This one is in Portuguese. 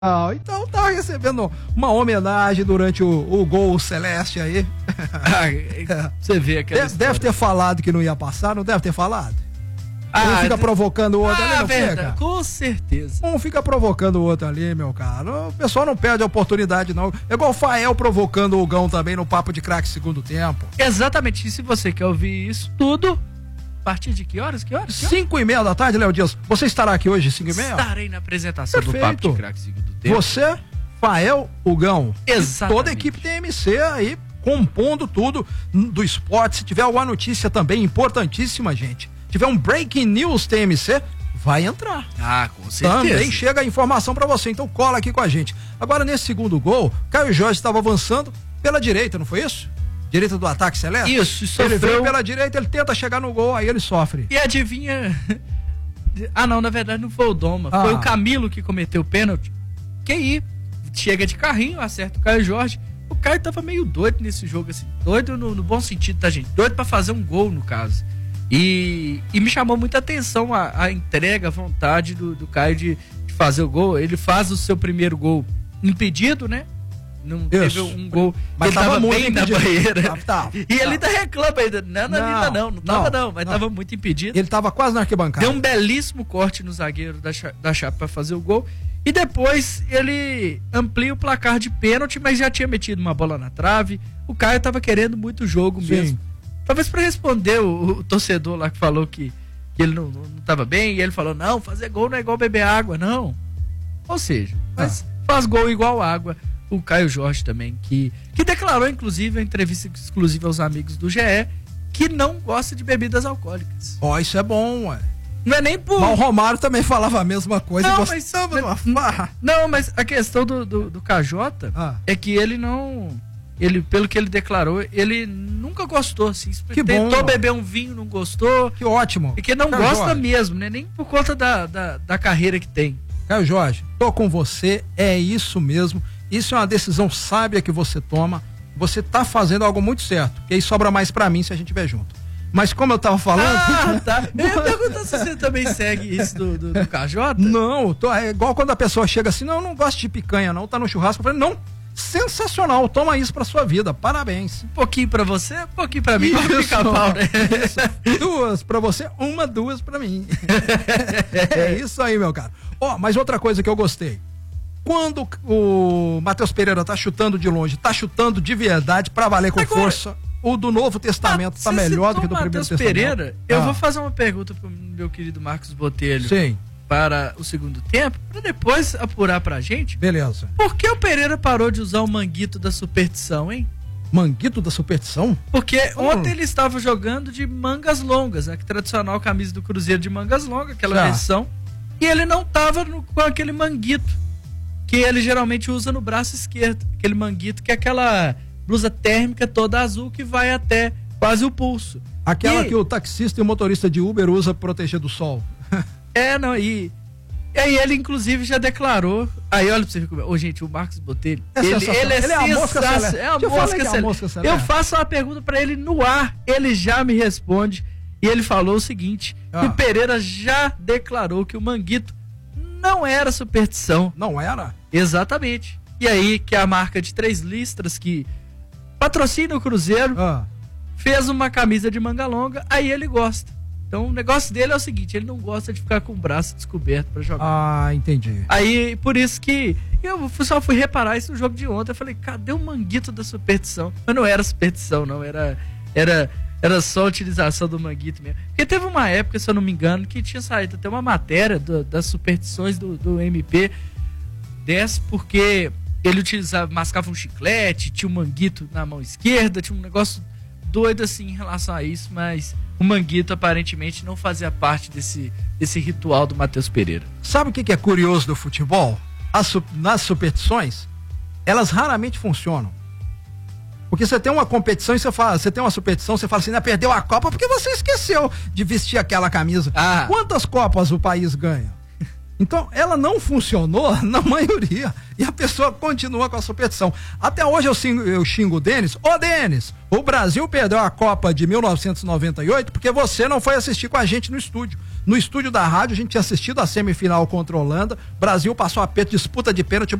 Então tá recebendo uma homenagem durante o gol celeste aí. Você vê aquela deve ter falado que não ia passar, não deve ter falado? Um fica provocando o outro ali, não verdade, fica? com certeza. Um fica provocando o outro ali, meu cara. O pessoal não perde a oportunidade, não. É igual o Fael provocando o Gão também no Papo de Craque segundo tempo. Exatamente. E se você quer ouvir isso tudo, a partir de que horas? 5:30 da tarde, Léo Dias. Você estará aqui hoje, 5:30? Estarei na apresentação do Papo de Craque segundo tempo. Você, Fael, o Gão. Exatamente. Toda a equipe TMC aí compondo tudo do esporte. Se tiver alguma notícia também importantíssima, gente, tiver um breaking news TMC, vai entrar. Com certeza. Também chega a informação pra você, então cola aqui com a gente. Agora, nesse segundo gol, Caio Jorge estava avançando pela direita, não foi isso? Direita do ataque celeste? Isso, sofreu. Ele veio pela direita, ele tenta chegar no gol, aí ele sofre. E adivinha... não, na verdade não foi o Doma, foi o Camilo que cometeu o pênalti. Que aí, chega de carrinho, acerta o Caio Jorge. O Caio tava meio doido nesse jogo, assim, doido no bom sentido, tá, gente? Doido pra fazer um gol, no caso. E me chamou muita atenção a entrega, a vontade do Caio de fazer o gol. Ele faz o seu primeiro gol impedido, né? Não teve um gol, mas ele tava muito bem impedido. na barreira. E ele ainda reclama ainda. Não, mas tava muito impedido. Ele tava quase na arquibancada. Deu um belíssimo corte no zagueiro da Chape pra fazer o gol. E depois ele amplia o placar de pênalti, mas já tinha metido uma bola na trave. O Caio tava querendo muito jogo mesmo. Talvez pra responder o torcedor lá que falou que ele não tava bem, e ele falou, não, fazer gol não é igual beber água, não. Ou seja, mas faz gol igual água. O Caio Jorge também, que declarou, inclusive, a entrevista exclusiva aos amigos do GE, que não gosta de bebidas alcoólicas. Isso é bom, ué. Não é nem por... Mas o Romário também falava a mesma coisa. Não, mas a questão do KJ é que ele não... pelo que ele declarou, ele nunca gostou, assim. Tentou beber um vinho, não gostou. Que ótimo. E que não gosta mesmo, né? Nem por conta da carreira que tem. Caio Jorge, tô com você, é isso mesmo. Isso é uma decisão sábia que você toma. Você tá fazendo algo muito certo. Que aí sobra mais pra mim se a gente estiver junto. Mas como eu tava falando... Tá. Eu ia perguntar se você também segue isso do KJ. Não, é igual quando a pessoa chega assim, não gosto de picanha não, tá no churrasco. Eu falei, não, sensacional, toma isso pra sua vida, parabéns. Um pouquinho pra você, um pouquinho pra mim. Pica-pau, né? Duas pra você, duas pra mim. É isso aí, meu cara. Mas outra coisa que eu gostei. Quando o Matheus Pereira tá chutando de longe, tá chutando de verdade pra valer com força, o do Novo Testamento tá melhor do que do Primeiro Testamento. Pereira, eu vou fazer uma pergunta pro meu querido Marcos Botelho. Sim. Para o segundo tempo, para depois apurar pra gente. Beleza. Por que o Pereira parou de usar o manguito da superstição, hein? Manguito da superstição? Porque ontem ele estava jogando de mangas longas, né? Que tradicional camisa do Cruzeiro de mangas longas, aquela versão. E ele não tava com aquele manguito que ele geralmente usa no braço esquerdo. Aquele manguito que é aquela blusa térmica toda azul que vai até quase o pulso. Aquela que o taxista e o motorista de Uber usa pra proteger do sol. E aí ele inclusive já declarou. Aí olha pra você ver gente, o Marcos Botelho, ele é a mosca celeste. Eu faço uma pergunta pra ele no ar, ele já me responde e ele falou o seguinte, que o Pereira já declarou que o manguito não era superstição. Não era? Exatamente. E aí que a marca de 3 listras que patrocina o Cruzeiro fez uma camisa de manga longa, aí ele gosta. Então o negócio dele é o seguinte, ele não gosta de ficar com o braço descoberto pra jogar. Entendi. Aí, por isso que eu só fui reparar isso no jogo de ontem, eu falei, cadê o manguito da superstição? Mas não era superstição, não, era só a utilização do manguito mesmo. Porque teve uma época, se eu não me engano, que tinha saído até uma matéria das superstições do MP, porque ele mascava um chiclete, tinha um manguito na mão esquerda, tinha um negócio doido assim em relação a isso, mas o manguito aparentemente não fazia parte desse ritual do Matheus Pereira. Sabe o que é curioso do futebol? Nas superstições, elas raramente funcionam. Porque você tem uma competição e você tem uma superstição, você fala assim, perdeu a Copa porque você esqueceu de vestir aquela camisa. Quantas Copas o país ganha? Então, ela não funcionou na maioria e a pessoa continua com a superstição. Até hoje eu xingo o Denis. Denis, o Brasil perdeu a Copa de 1998 porque você não foi assistir com a gente no estúdio. No estúdio da rádio, a gente tinha assistido a semifinal contra a Holanda. Brasil passou aperto, disputa de pênalti.